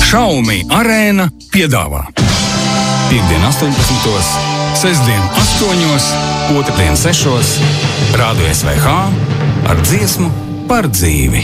Šaumi Arēna piedāvā Piektdien 18, sestdien 8, otrdien 6, Rādio SVH ar dziesmu par dzīvi.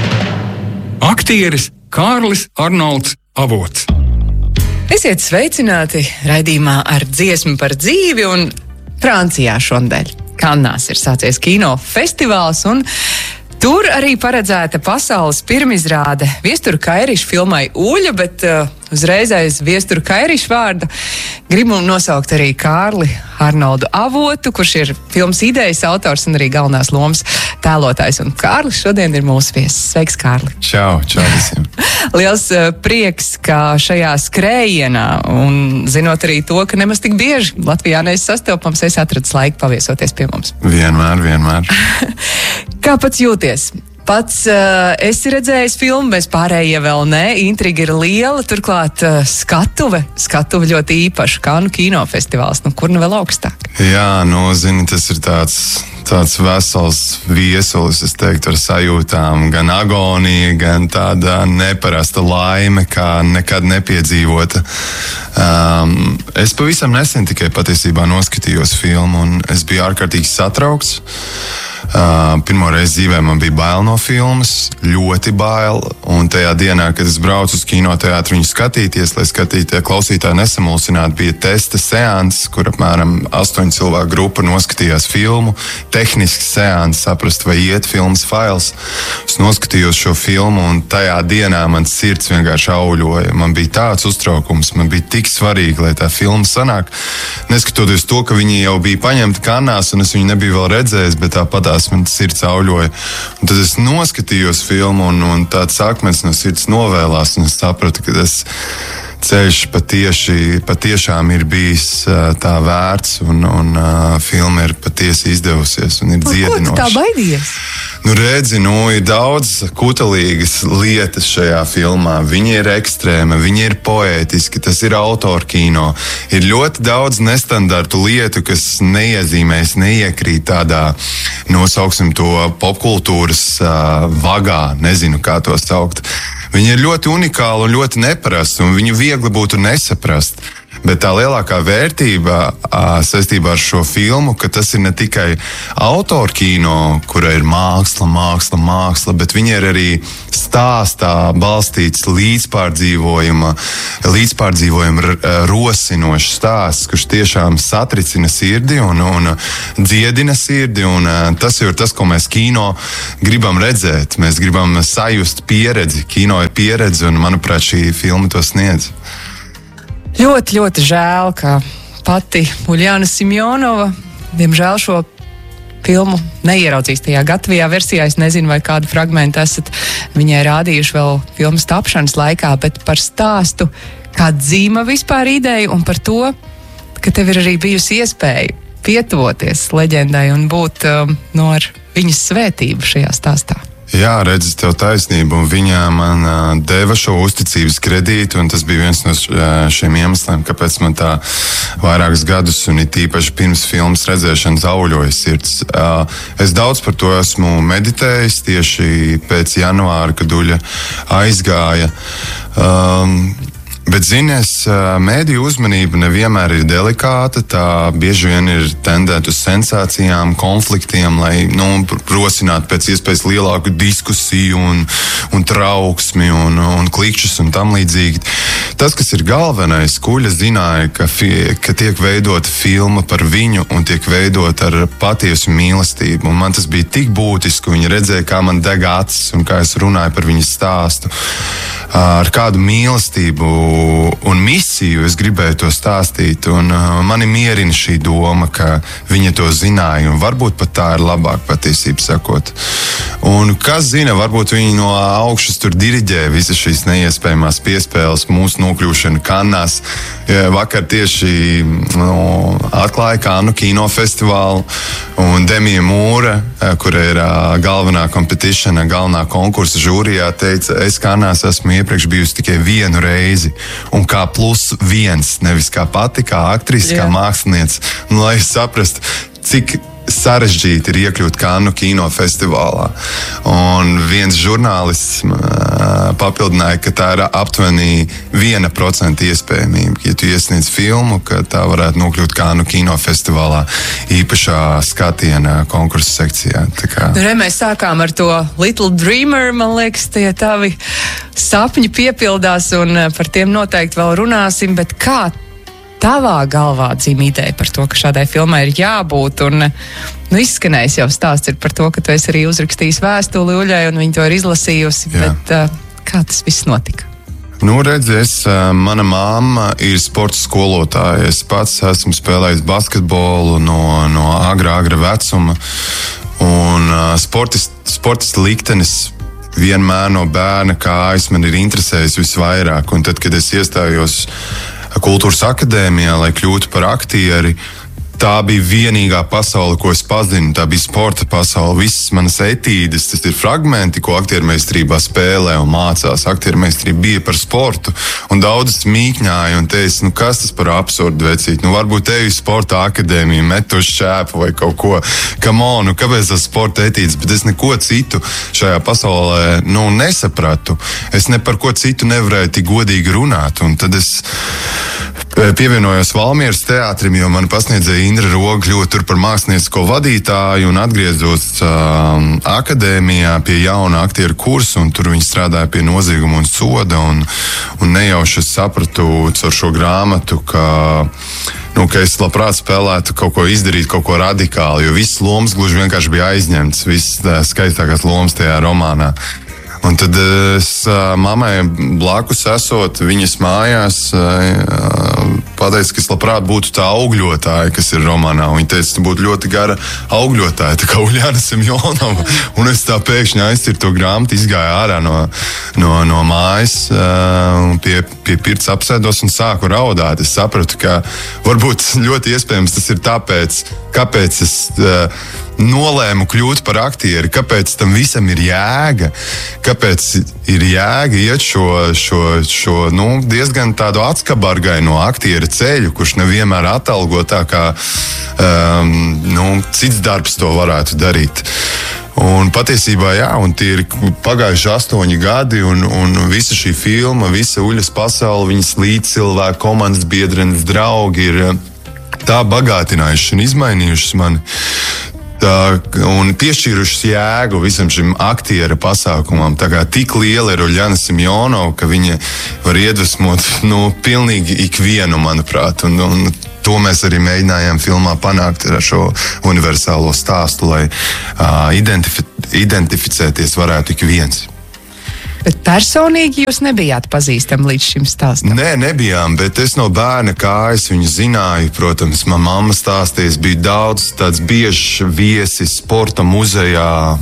Aktieris Kārlis Arnolds Avots. Esiet sveicināti raidījumā ar dziesmu par dzīvi, un Francijā šonadēļ Kannās ir sācies kino festivāls, un tur arī paredzēta pasaules pirmizrāde Viestura Kairiša filmai Uļa, bet uzreiz aiz Viestura Kairiša vārda gribu nosaukt arī Kārli Arnoldu Avotu, kurš ir filmas idejas autors un arī galvenās lomas tēlotājs. Un Kārlis šodien ir mūsu viesis. Sveiks, Kārli! Čau visiem! Liels prieks, ka šajā skrējienā, un zinot arī to, ka nemaz tik bieži Latvijā neizsastopams, es atradis laiku paviesoties pie mums. Vienmēr. Kā pats jūties? Pats esi redzējis filmu, mēs pārējie vēl ne. Intriga ir liela, turklāt skatuve ļoti īpaša, Kannu kinofestivāls. Kur nu vēl augstāk? Jā, zini, tas ir tāds vesels viesulis, es teiktu, ar sajūtām, gan agonija, gan tāda neparasta laime, kā nekad nepiedzīvota. Es pavisam nesen tikai patiesībā noskatījos filmu, un es biju ārkārtīgi satraukts. Pirmo reizi dzīvē man bija bail no filmas, ļoti bail, un tajā dienā, kad es braucu uz kinoteātru viņu skatīties, lai klausītāji nesamulsinātu, bija testa seanss, kur apmēram 8 cilvēku grupa noskatījās filmu, tehnisks seanss, saprast, vai iet filmas fails. Es noskatījos šo filmu, un tajā dienā man sirds vienkārši auļoja. Man bija tāds uztraukums, man bija tik svarīgi, lai tā filma sanāk. Neskatoties to, ka viņi jau bija paņemti Kannās, un es viņu nebiju vēl redzējis, bet tāpatās man sirds auļoja. Un tad es noskatījos filmu, un tāds akmens no sirds novēlās, un es sapratu, ka tas ceļš patiešām ir bijis tā vērts, un filma ir patiesi izdevusies un ir dziedinoša. Ko tu tā baidījies? Redzi, ir daudz kutelīgas lietas šajā filmā. Viņi ir ekstrēma, viņi ir poētiski, tas ir autorkino. Ir ļoti daudz nestandartu lietu, kas neiezīmēs, neiekrīt tādā, nosauksim to popkultūras vagā, nezinu, kā to saukt. Viņi ir ļoti unikāli un ļoti neparasti, un viņu viegli būtu nesaprast. Bet tā lielākā vērtība saistībā ar šo filmu, ka tas ir ne tikai autorkino, kura ir māksla, bet viņa ir arī stāstā balstīts līdzpārdzīvojuma rosinošs stāsts, kurš tiešām satricina sirdi un dziedina sirdi, un tas ir tas, ko mēs kino gribam redzēt. Mēs gribam sajust pieredzi. Kino ir pieredze, un manuprāt, šī filma to sniedz. Ļoti, ļoti žēl, ka pati Uljana Simjonova, diemžēl šo filmu neieraudzīs tajā gatavajā versijā. Es nezinu, vai kādu fragmentu esat viņai rādījuši vēl filmas tapšanas laikā, bet par stāstu, kā dzīma vispār ideja, un par to, ka tev ir arī bijusi iespēja pietuvoties leģendai un būt ar viņas svētību šajā stāstā. Jā, redzi, tev taisnība, un viņa man deva šo uzticības kredītu, un tas bija viens no šiem iemesliem, kāpēc man tā vairākus gadus, un it īpaši pirms filmas redzēšanas auļoja sirds. Es daudz par to esmu meditējis tieši pēc janvāra, kad Uļa aizgāja. Bet, zinies, mēdīju uzmanība nevienmēr ir delikāta, tā bieži vien ir tendēta uz sensācijām, konfliktiem, lai rosinātu pēc iespējas lielāku diskusiju un trauksmi un klikšķus un tam līdzīgi. Tas, kas ir galvenais, Uļa zināja, ka tiek veidota filma par viņu un tiek veidota ar patiesu mīlestību. Un man tas bija tik būtiski, viņa redzēja, kā man deg acis un kā es runāju par viņas stāstu. Ar kādu mīlestību un misiju es gribēju to stāstīt, un mani mierina šī doma, ka viņa to zināja, un varbūt pat tā ir labāk patiesība sakot. Un kas zina, varbūt viņi no augšas tur diriģē visas šīs neiespējamās piespēles, mūsu nokļūšana Kannās. Vakar tieši atklāja Kannu kinofestivālu, un Demija Mūra, kura ir galvenā kompetitiona, galvenā konkursa žūrijā, teica, es Kannās esmu iepriekš bijusi tikai vienu reizi, un kā +1, nevis kā pati, kā aktrise, kā māksliniece, lai es saprastu, cik sarežģīti ir iekļūt Kannu kinofestivālā. Un viens žurnālists papildināja, ka tā ir aptuveni 1% iespējamība. Ja tu iesniedz filmu, ka tā varētu nokļūt Kannu kinofestivālā īpašā skatiena konkursa sekcijā. Mēs sākām ar to Little Dreamer, man liekas, tie tavi sapņi piepildās un par tiem noteikti vēl runāsim, bet kā tavā galvā dzimta ideja par to, ka šādai filmai ir jābūt? Un izskanējis jau stāsts ir par to, ka tu esi arī uzrakstījis vēstuli Uļai un viņa to ir izlasījusi, bet kā tas viss notika? Redzies, mana mamma ir sporta skolotāja. Es pats esmu spēlējis basketbolu no agra vecuma. Un sportists liktenis vienmēr no bērna kājas man ir interesējis visvairāk. Un tad, kad es iestājos Kultūras akadēmijā, lai kļūtu par aktieri, tā bija vienīgā pasaule, ko es pazinu. Tā bija sporta pasaule. Visas manas etīdes, tas ir fragmenti, ko aktiermeistarībā spēlē un mācās. Aktiermeistarība bija par sportu. Un daudzas mīkņāja un teica, kas tas par absurdu vecīt? Varbūt tevi sporta akadēmija met uz šķēpu vai kaut ko. Come on, kāpēc tas sporta etīdes? Bet es neko citu šajā pasaulē nesapratu. Es ne par ko citu nevarēju tik godīgi runāt. Un tad es pievienojos Valmieras teātrim, jo man pasniedzēja Indra Roga kļūt tur par māksliniecisko vadītāju un atgriezos akadēmijā pie jauna aktieru kursa, un tur viņi strādāja pie nozieguma un soda, un nejauši es sapratu caur šo grāmatu, ka es labprāt spēlētu kaut ko izdarīt, kaut ko radikāli, jo viss lomas gluži vienkārši bija aizņemts, viss skaistākās lomas tajā romānā. Un tad es mammai blakus esot viņas mājās pateicu, ka es labprāt būtu tā augļotāja, kas ir romānā. Viņa teica, tu būtu ļoti gara augļotāja, tā kā Uljana Semjonova. Un es tā pēkšņi aizcirtu to grāmatu, izgāju ārā no mājas, pie pirts apsēdos un sāku raudāt. Es sapratu, ka varbūt ļoti iespējams tas ir tāpēc, kāpēc es nolēmu kļūt par aktieri, kāpēc tam visam ir jēga, kāpēc ir jēga iet šo diezgan tādu atskabargaino aktiera ceļu, kurš nevienmēr atalgo tā, kā cits darbs to varētu darīt. Un patiesībā, jā, un tie ir pagājuši 8 gadi, un visa šī filma, visa Uļas pasaule, viņas līdzcilvēki, komandas biedrenes, draugi ir tā bagātinājuši un izmainījušas mani. Un piešķīrušas jēgu visam šim aktiera pasākumam. Tā kā tik liela ir Uljana Semjonova, ka viņa var iedvesmot pilnīgi ikvienu, manuprāt. Un to mēs arī mēģinājām filmā panākt ar šo universālo stāstu, lai identificēties varētu ik viens. Bet personīgi jūs nebijāt pazīstami līdz šim stāstam? Nē, nebijām, bet es no bērna kājas viņu zināju. Protams, man mamma stāstīja, bija daudz tāds biežs viesis sporta muzejā,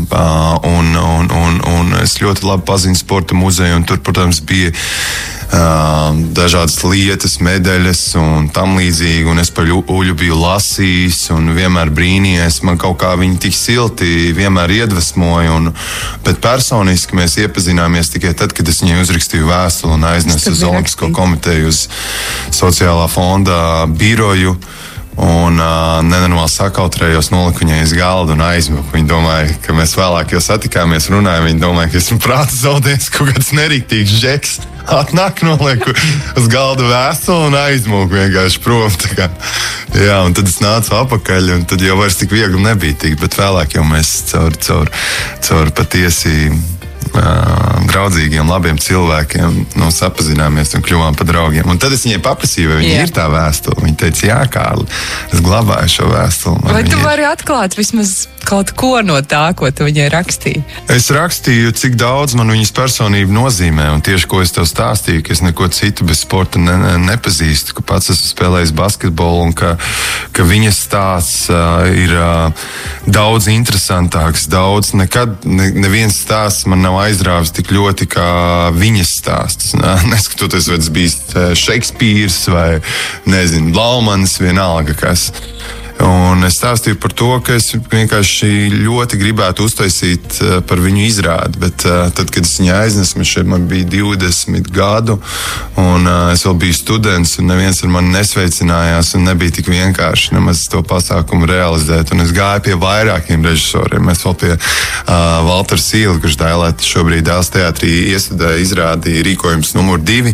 un es ļoti labi pazinu sporta muzeju, un tur, protams, bija dažādas lietas, medaļas un tam līdzīgi, un es par Uļu biju lasījis un vienmēr brīnījies, man kaut kā viņi tik silti vienmēr iedvesmoja, bet personiski mēs iepazināmies tikai tad, kad es viņai uzrakstīju vēstuli un aiznesu uz Olimpisko komiteju, uz sociālā fonda biroju. Un nenormāli sakautrējos, noliku viņai uz galdu un aizmuku. Viņa domāja, ka mēs vēlāk jau satikāmies, runājām. Viņa domāja, ka esmu prāta zaudējis, kaut kāds nerīktīgs žeks. Atnāk, nolieku uz galda vēstuli un aizmuku vienkārši prom. Jā, un tad es nācu apakaļ, un tad jau vairs tik viegli nebija tikt, bet vēlāk jau mēs caur patiesi draudzīgiem, labiem cilvēkiem sapazināmies un kļuvām par draugiem. Un tad es viņai paprasīju, vai viņa ir tā vēstule. Viņa teica, jā, Kārli, es glabāju šo vēstuli. Vai tu vari atklāt vismaz kaut ko no tā, ko tu viņai rakstīji? Es rakstīju, cik daudz man viņas personība nozīmē, un tieši ko es tev stāstīju, ka es neko citu bez sporta nepazīstu, ka pats esmu spēlējis basketbolu un ka viņas stāsts ir daudz interesantāks, daudz, nekad neviens stāsts man nav aizrāvis tik ļoti kā viņas stāsts. Neskatoties, vai tas bija Šekspīrs vai, nezinu, Laumans, vienalga kas. Un es stāstīju par to, ka es vienkārši ļoti gribētu uztaisīt par viņu izrādi, bet tad, kad es viņu aiznesu, man bija 20 gadu, un es vēl biju students, un neviens ar mani nesveicinājās, un nebija tik vienkārši nemaz to pasākumu realizēt. Un es gāju pie vairākiem režisoriem. Mēs vēl pie Valtera Sīla, kurš dēlēt šobrīd Dēls teātrī iestudēja izrādi rīkojums numur 2.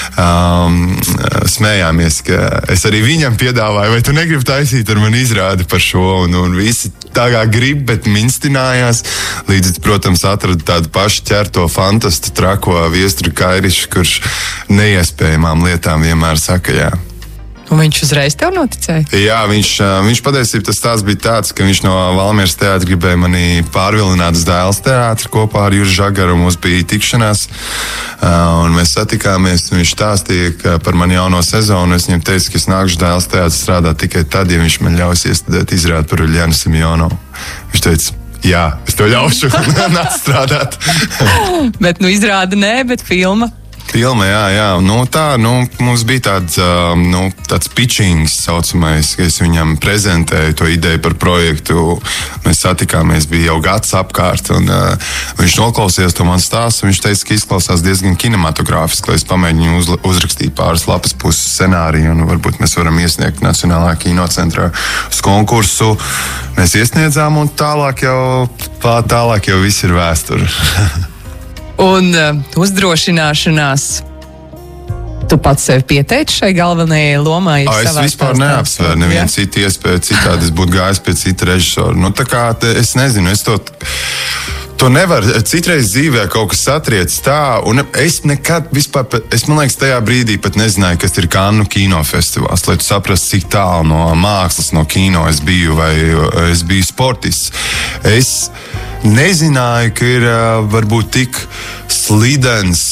Smējāmies, ka es arī viņam piedāvāju, vai tu negribi taisīt ar mani izrādi par šo, un visi tā kā grib, bet minstinājās. Līdz, protams, atrada tādu pašu ķerto fantastu, trako Viesturu Kairišu, kurš neiespējamām lietām vienmēr saka jā. Un viņš uzreiz tev noticēja? Jā, viņš patiesībā tas stāsts bija tāds, ka viņš no Valmieras teātra gribēja mani pārvilināt uz Dēls teātri kopā ar Juri Žagaru. Mums bija tikšanās, un mēs satikāmies. Viņš stāstīja par mani jauno sezonu. Es viņam teicu, ka es nākšu Dēls teātri strādāt tikai tad, ja viņš man ļaus iestudēt izrādi par Uljanu Simjonovu. Viņš teica, jā, es tev ļaušu nāc strādāt. Bet izrāda nē, bet filma. Filma, jā. Mums bija tāds pitchings saucamais, ka es viņam prezentēju to ideju par projektu. Mēs satikāmies, bija jau gads apkārt, un viņš noklausījās to man stāstu. Viņš teica, ka izklausās diezgan kinematogrāfiski, lai es pamēģinu uzrakstīt pāris lapas puses scenāriju, un varbūt mēs varam iesniegt Nacionālā kinocentrā uz konkursu. Mēs iesniedzām, un tālāk jau viss ir vēsture. Un uzdrošināšanās. Tu pats sevi pieteici šai galvenajai lomai? Es vispār neapsvēru nevienu citu iespēju, citādi es būtu gājis pie cita režisora. Tā kā es nezinu, es to nevaru. Citreiz dzīvē kaut kas satriec tā, un es nekad vispār, man liekas, tajā brīdī pat nezināju, kas ir Kannu kinofestivāls, lai tu saprastu, cik tālu no mākslas, no kino es biju, vai es biju sportists. Es nezināju, ka ir varbūt tik slidens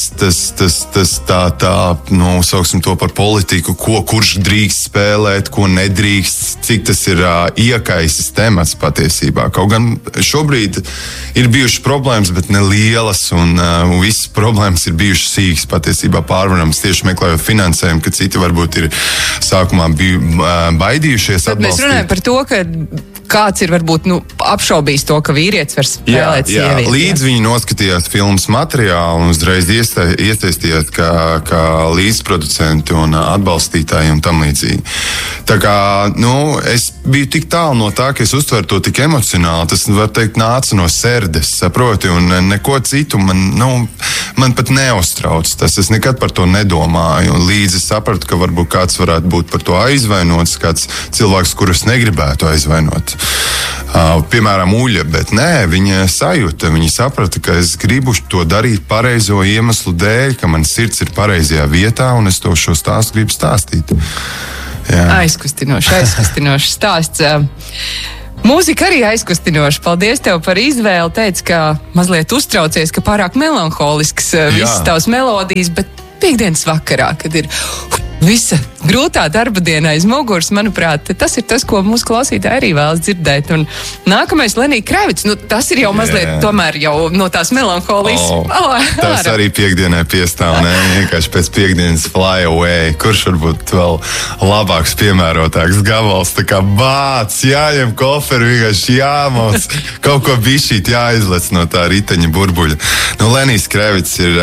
sauksim to par politiku, kurš drīkst spēlēt, ko nedrīkst, cik tas ir iekaisis temats patiesībā. Kaut gan šobrīd ir bijušas problēmas, bet ne lielas, un visas problēmas ir bijušas sīkas patiesībā pārvarams, tieši meklējot finansējumu, ka citi varbūt ir sākumā baidījušies atbalstīt. Mēs runājam par to, ka kāds ir varbūt apšaubījis to, ka vīrietis var spēlēt sievieti. Līdz viņi noskatījās filmas materiālu un uzreiz iesaistījās kā līdzproducenti un atbalstītāji un tam līdzīgi. Tā kā, es biju tik tālu no tā, ka es uztveru to tik emocionāli, tas, var teikt, nāca no sirdes, saproti, un neko citu man pat neuztrauc tas. Es nekad par to nedomāju, un līdz es sapratu, ka varbūt kāds varētu būt par to aizvainots, kāds cilvēks, kurus negribētu aizvainot. Piemēram, Uļa, bet nē, viņa sajūta, viņa saprata, ka es gribu to darīt pareizo iemeslu dēļ, ka man sirds ir pareizajā vietā, un es to šo stāstu gribu stāstīt. Jā. Aizkustinošs stāsts. Mūzika arī aizkustinoša. Paldies tev par izvēli. Teici, ka mazliet uztraucies, ka pārāk melanholisks visas tavas melodijas, bet piekdienas vakarā, kad ir visa grūtā darba diena aiz muguras, manuprāt, tas ir tas, ko mūsu klausītāji arī vēlas dzirdēt. Un nākamais Lenija Kravits, tas ir jau mazliet tomēr jau no tās melanholijas. Tas arī piekdienai piestāv, vienkārši pēc piekdienas Fly Away. Kurš varbūt vēl labāks, piemērotāks gabals, tā kā bāc, jāņem koferi, vienkārši jāmauc, kaut ko bišķīt jāizlec no tā riteņa burbuļa. Lenijs Kravits ir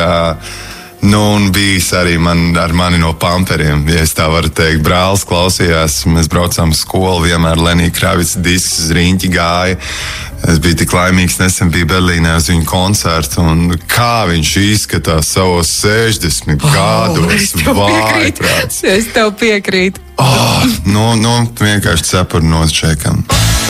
un bijis arī ar mani no pamperiem, ja es tā varu teikt. Brālis klausījās, mēs braucām uz skolu, vienmēr Lenija Kravits disks uz riņķi gāja. Es biju tik laimīgs, nesen biju Berlīnē uz viņu koncertu, un kā viņš izskatās savos 60 gados. Es tev piekrītu. Vienkārši cepuri no čekam.